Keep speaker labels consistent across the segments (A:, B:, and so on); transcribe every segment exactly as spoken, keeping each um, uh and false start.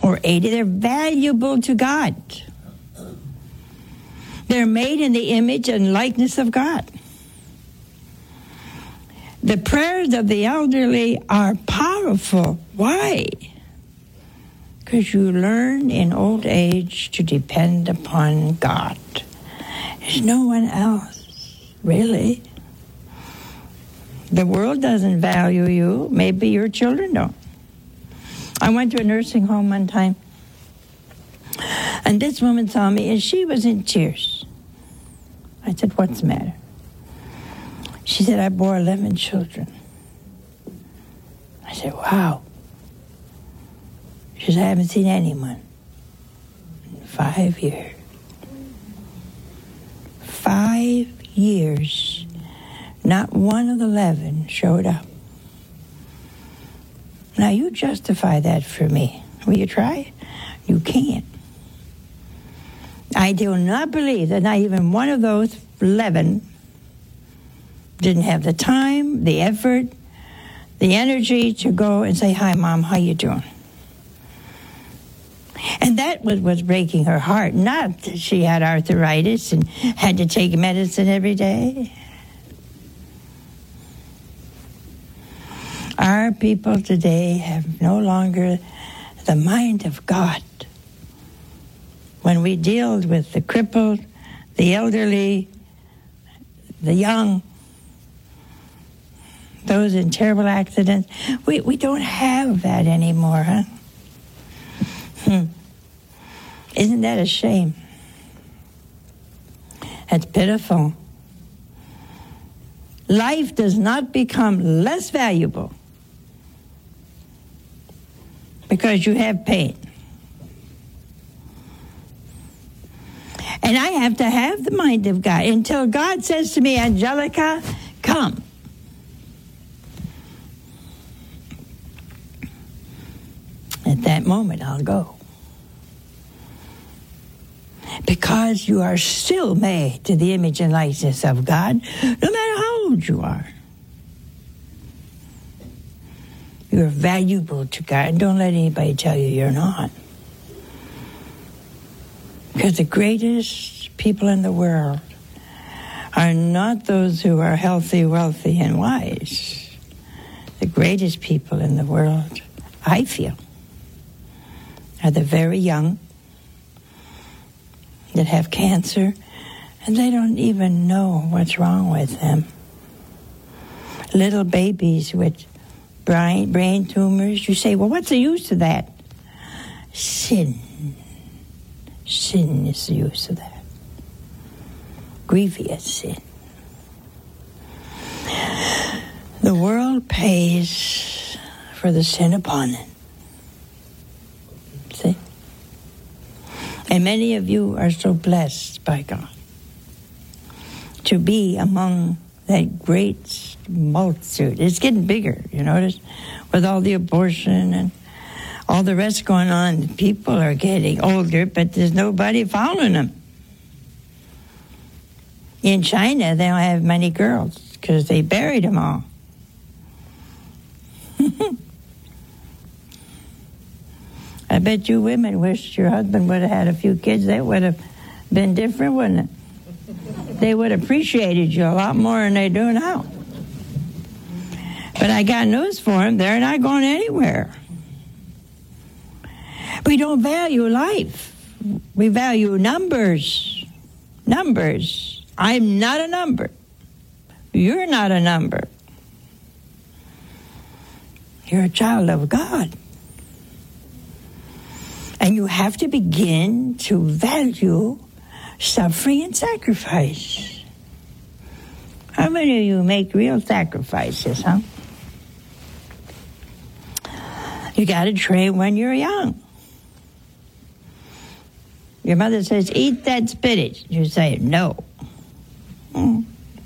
A: or eighty. They're valuable to God. They're made in the image and likeness of God. The prayers of the elderly are powerful. Why? Because you learn in old age to depend upon God. There's no one else, really. The world doesn't value you. Maybe your children don't. I went to a nursing home one time, and this woman saw me, and she was in tears. I said, "What's the matter?" She said, "I bore eleven children." I said, "Wow." She said, "I haven't seen anyone in five years." Five years. Not one of the eleven showed up. Now, you justify that for me. Will you try? You can't. I do not believe that not even one of those eleven didn't have the time, the effort, the energy to go and say, "Hi, Mom, how you doing?" And that was, was breaking her heart. Not that she had arthritis and had to take medicine every day. Our people today have no longer the mind of God. When we deal with the crippled, the elderly, the young, those in terrible accidents, we, we don't have that anymore, huh? Hmm. Isn't that a shame? That's pitiful. Life does not become less valuable because you have pain. And I have to have the mind of God until God says to me, "Angelica, come." At that moment, I'll go. Because you are still made to the image and likeness of God, no matter how old you are. You're valuable to God. And don't let anybody tell you you're not. Because the greatest people in the world are not those who are healthy, wealthy, and wise. The greatest people in the world, I feel, are the very young that have cancer, and they don't even know what's wrong with them. Little babies with brain, brain tumors. You say, "Well, what's the use of that?" Sin. Sin is the use of that. Grievous sin. The world pays for the sin upon it. See? And many of you are so blessed by God to be among that great multitude. It's getting bigger, you notice, with all the abortion and all the rest going on. People are getting older, but there's nobody following them. In China, they don't have many girls because they buried them all. I bet you women wished your husband would have had a few kids. That would have been different, wouldn't it? They would have appreciated you a lot more than they do now. But I got news for them. They're not going anywhere. We don't value life. We value numbers. Numbers. I'm not a number. You're not a number. You're a child of God. And you have to begin to value suffering and sacrifice. How many of you make real sacrifices, huh? You got to train when you're young. Your mother says, "Eat that spinach." You say, "No." Mm.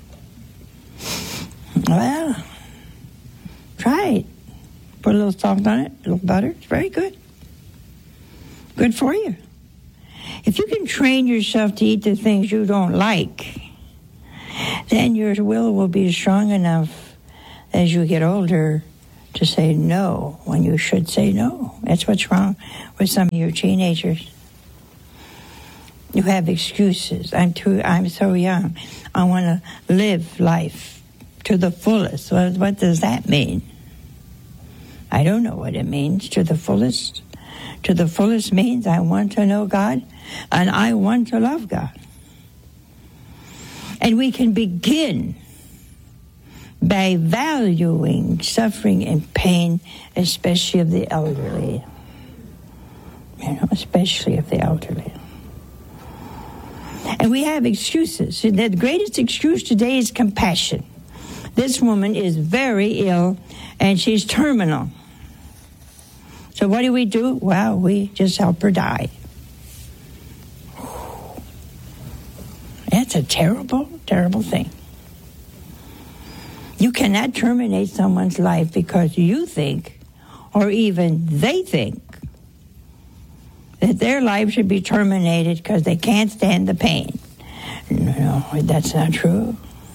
A: Well, try it. Put a little salt on it, a little butter. It's very good. Good for you. If you can train yourself to eat the things you don't like, then your will will be strong enough as you get older to say no when you should say no. That's what's wrong with some of your teenagers. You have excuses. I'm too. I'm so young. I want to live life to the fullest. Well, what does that mean? I don't know what it means, to the fullest. To the fullest means I want to know God and I want to love God. And we can begin by valuing suffering and pain, especially of the elderly. You know, especially of the elderly. And we have excuses. The greatest excuse today is compassion. This woman is very ill and she's terminal. So what do we do? Well, we just help her die. That's a terrible, terrible thing. You cannot terminate someone's life because you think, or even they think, that their life should be terminated because they can't stand the pain. No, that's not true.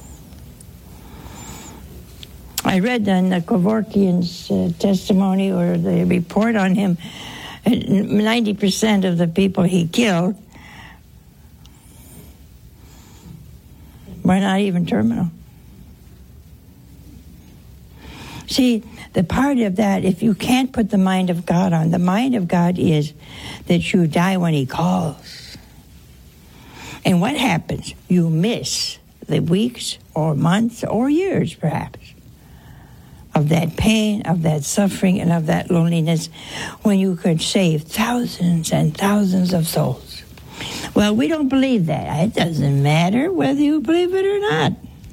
A: I read in the Kevorkian's uh, testimony or the report on him, ninety percent of the people he killed were not even terminal. See, the part of that, if you can't put the mind of God on, the mind of God is that you die when he calls. And what happens? You miss the weeks or months or years, perhaps, of that pain, of that suffering, and of that loneliness when you could save thousands and thousands of souls. Well, we don't believe that. It doesn't matter whether you believe it or not.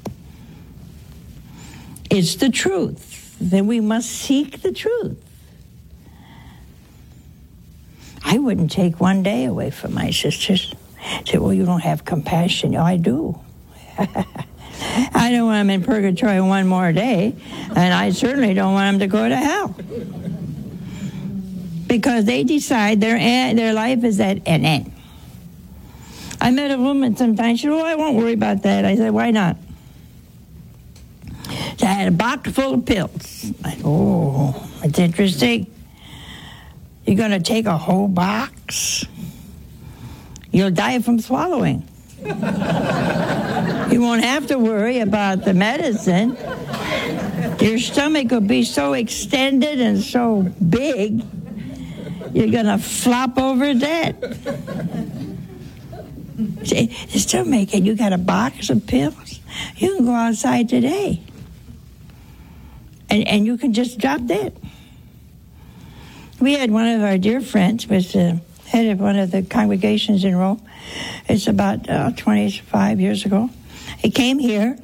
A: It's the truth. Then we must seek the truth. I wouldn't take one day away from my sisters. Say, well, you don't have compassion. Oh, I do. I don't want them in purgatory one more day, and I certainly don't want them to go to hell. Because they decide their end, their life is at an end. I met a woman sometimes, she said, oh, I won't worry about that. I said, why not? So I had a box full of pills. I said, oh, that's interesting. You're going to take a whole box? You'll die from swallowing. You won't have to worry about the medicine. Your stomach will be so extended and so big, you're going to flop over dead. See, it's still making, you got a box of pills. You can go outside today. And, and you can just drop dead. We had one of our dear friends, was the head of one of the congregations in Rome. It's about uh, twenty-five years ago. He came here,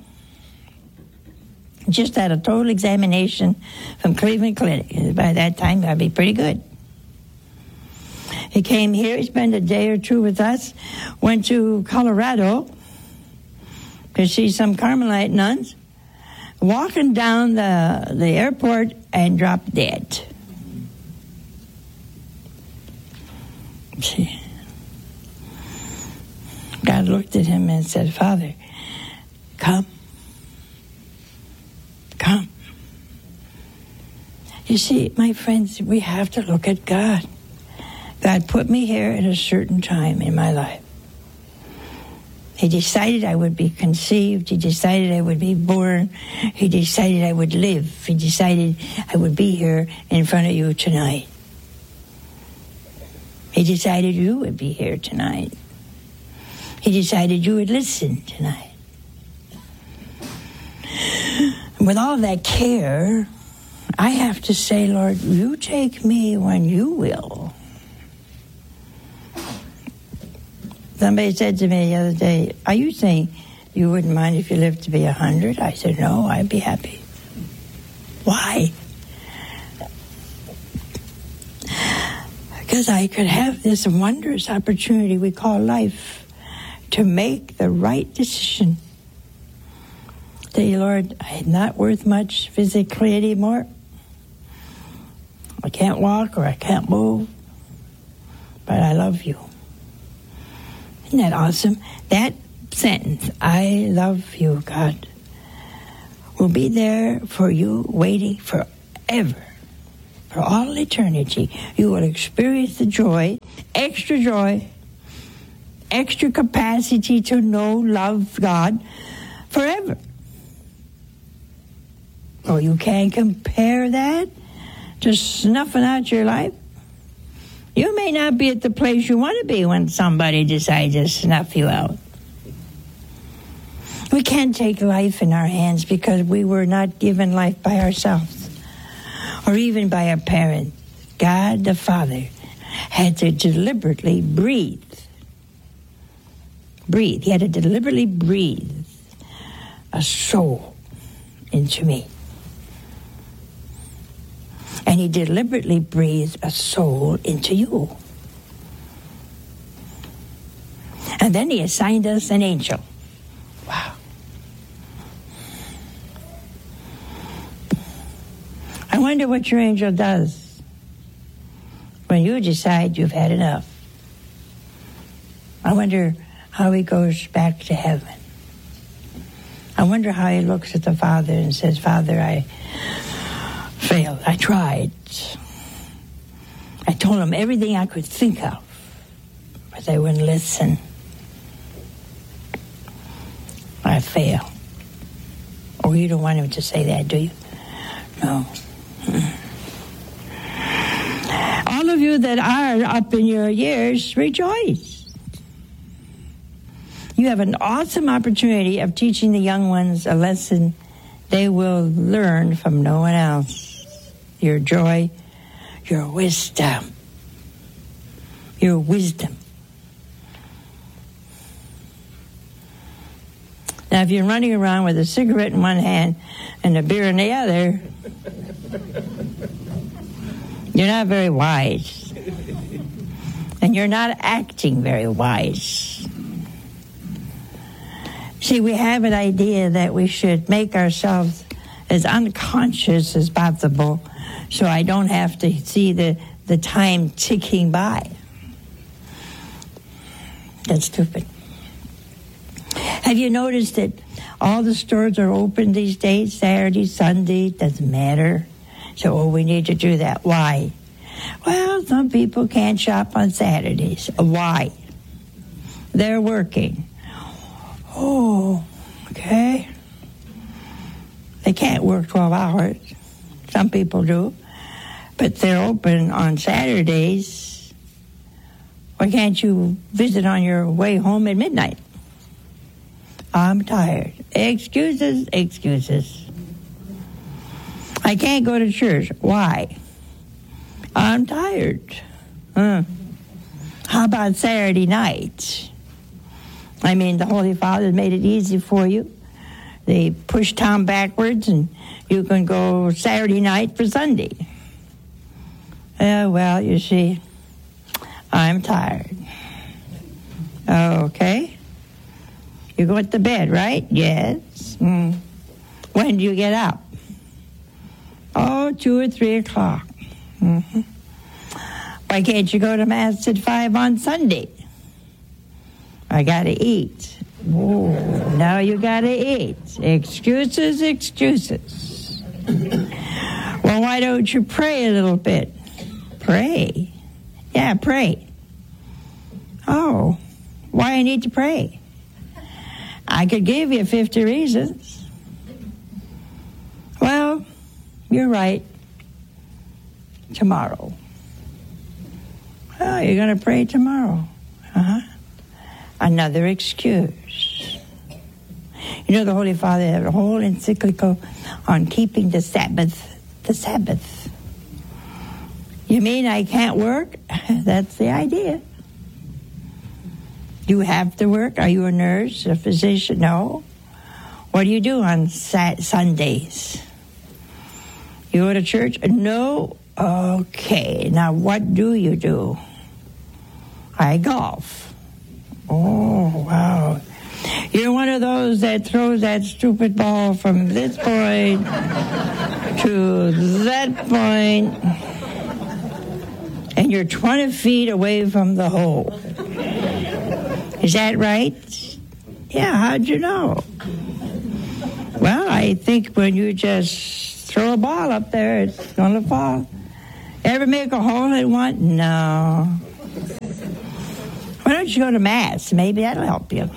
A: just had a total examination from Cleveland Clinic. By that time, that'd be pretty good. He came here, he spent a day or two with us, went to Colorado to see some Carmelite nuns, walking down the, the airport and dropped dead. See, God looked at him and said, Father, come. Come. You see, my friends, we have to look at God. God put me here at a certain time in my life. He decided I would be conceived. He decided I would be born. He decided I would live. He decided I would be here in front of you tonight. He decided you would be here tonight. He decided you would listen tonight. With all that care, I have to say, Lord, you take me when you will. Somebody said to me the other day, are you saying you wouldn't mind if you lived to be a hundred? I said, no, I'd be happy. Why? Because I could have this wondrous opportunity we call life to make the right decision. Say, Lord, I'm not worth much physically anymore. I can't walk or I can't move, but I love you. Isn't that awesome? That sentence, I love you, God, will be there for you, waiting for forever. For all eternity, you will experience the joy, extra joy, extra capacity to know, love God forever. Oh, you can't compare that to snuffing out your life? You may not be at the place you want to be when somebody decides to snuff you out. We can't take life in our hands because we were not given life by ourselves or even by our parents. God the Father had to deliberately breathe. Breathe. He had to deliberately breathe a soul into me. And he deliberately breathed a soul into you. And then he assigned us an angel. Wow. I wonder what your angel does when you decide you've had enough. I wonder how he goes back to heaven. I wonder how he looks at the Father and says, Father, I failed. I tried. I told him everything I could think of, but they wouldn't listen. I failed. Oh, you don't want him to say that, do you? No. All of you that are up in your years, rejoice. You have an awesome opportunity of teaching the young ones a lesson they will learn from no one else. Your joy, your wisdom. Your wisdom. Now, if you're running around with a cigarette in one hand and a beer in the other, you're not very wise. And you're not acting very wise. See, we have an idea that we should make ourselves as unconscious as possible so I don't have to see the, the time ticking by. That's stupid. Have you noticed that all the stores are open these days, Saturday, Sunday, doesn't matter? So, oh, we need to do that. Why? Well, some people can't shop on Saturdays. Why? They're working. Oh, okay. They can't work twelve hours. Some people do. But they're open on Saturdays. Why can't you visit on your way home at midnight? I'm tired. Excuses, excuses. I can't go to church. Why? I'm tired. Huh. How about Saturday night? I mean, the Holy Father made it easy for you. They push time backwards, and you can go Saturday night for Sunday. Uh, well, you see, I'm tired. Okay. You go to bed, right? Yes. Mm. When do you get up? Oh, two or three o'clock. Mm-hmm. Why can't you go to Mass at five on Sunday? I got to eat. Whoa, now you got to eat. Excuses, excuses. Well, why don't you pray a little bit? Pray? Yeah, pray. Oh, why I need to pray? I could give you fifty reasons. Well, you're right. Tomorrow. Oh, you're going to pray tomorrow. Uh-huh. Another excuse. You know, the Holy Father had a whole encyclical on keeping the Sabbath, the Sabbath. You mean I can't work? That's the idea. You have to work? Are you a nurse, a physician? No. What do you do on Sat- Sundays? You go to church? No. Okay. Now, what do you do? I golf. Oh, wow. You're one of those that throws that stupid ball from this point to that point, and you're twenty feet away from the hole. Is that right? Yeah, how'd you know? Well, I think when you just throw a ball up there, it's going to fall. Ever make a hole in one? No. Why don't you go to Mass? Maybe that'll help you.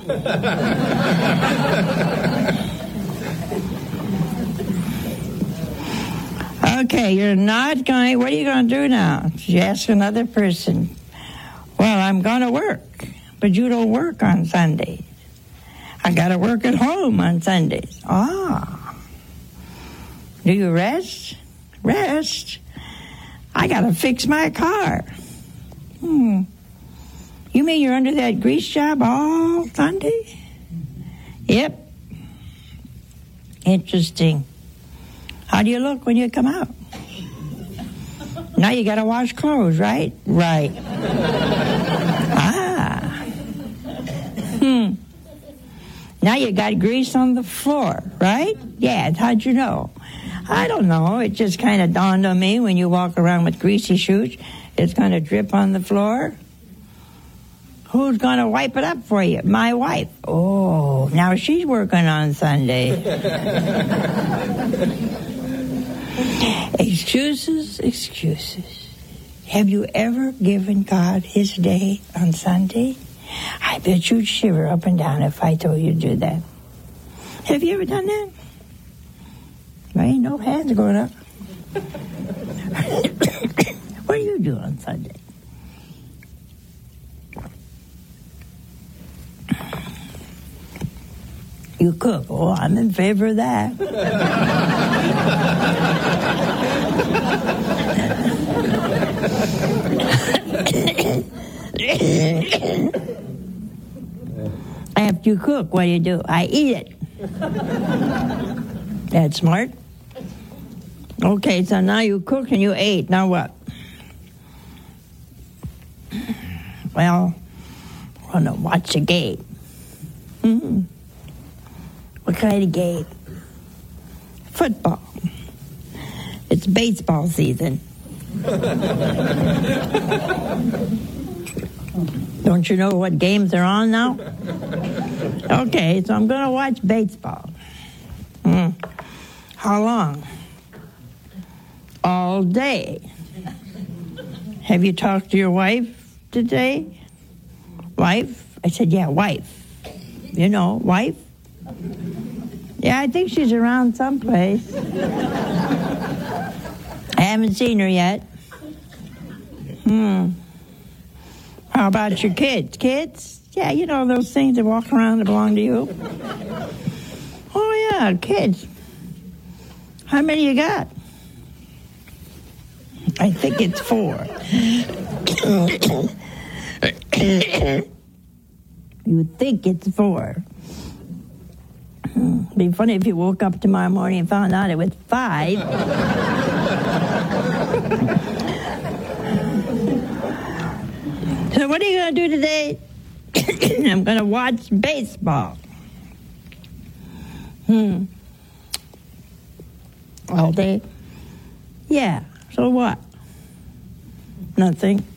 A: Okay, you're not going, what are you going to do now? You ask another person. Well, I'm going to work, but you don't work on Sundays. I got to work at home on Sundays. Ah. Do you rest? Rest? I got to fix my car. Hmm. You mean you're under that grease job all Sunday? Yep. Interesting. How do you look when you come out? Now you got to wash clothes, right? Right. Ah. Hmm. Now you got grease on the floor, right? Yeah, how'd you know? I don't know. It just kind of dawned on me when you walk around with greasy shoes, it's going to drip on the floor. Who's going to wipe it up for you? My wife. Oh, now she's working on Sunday. Excuses, excuses. Have you ever given God his day on Sunday? I bet you'd shiver up and down if I told you to do that. Have you ever done that? There ain't no hands going up. What do you do on Sunday? You cook. Oh, I'm in favor of that. After you cook, what do you do? I eat it. That's smart. Okay, so now you cook and you ate. Now what? Well, I want to watch a game. Mm-hmm. What kind of game? Football. It's baseball season. Don't you know what games are on now? Okay, so I'm going to watch baseball. Mm. How long? All day. Have you talked to your wife today? Wife? I said, yeah, wife. You know, wife? Yeah, I think she's around someplace. I haven't seen her yet. Hmm. How about your kids? Kids? Yeah, you know those things that walk around that belong to you? Oh, yeah, kids. How many you got? I think it's four. You think it's four. It'd be funny if you woke up tomorrow morning and found out it was five. So what are you going to do today? I'm going to watch baseball. Hmm. All day? Yeah. So what? Nothing.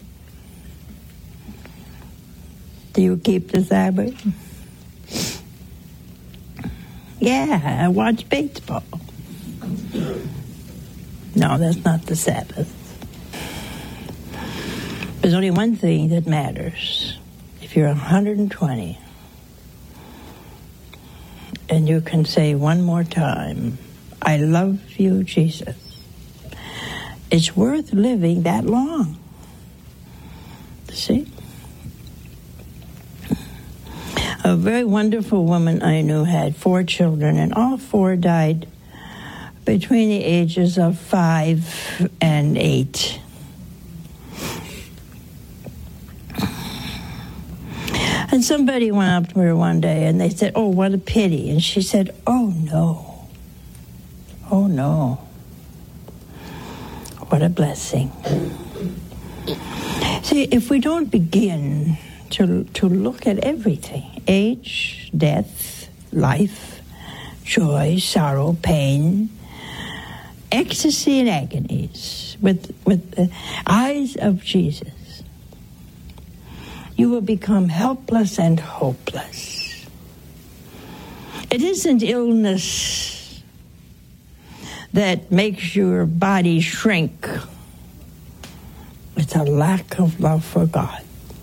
A: Do you keep the Sabbath? Yeah, I watch baseball. No, that's not the Sabbath. There's only one thing that matters. If you're one hundred twenty and you can say one more time, I love you, Jesus, it's worth living that long. See? A very wonderful woman I knew had four children, and all four died between the ages of five and eight. And somebody went up to her one day and they said, oh, what a pity. And she said, oh, no. Oh, no. What a blessing. See, if we don't begin to, to look at everything, age, death, life, joy, sorrow, pain, ecstasy and agonies, with, with the eyes of Jesus, you will become helpless and hopeless. It isn't illness that makes your body shrink. It's a lack of love for God.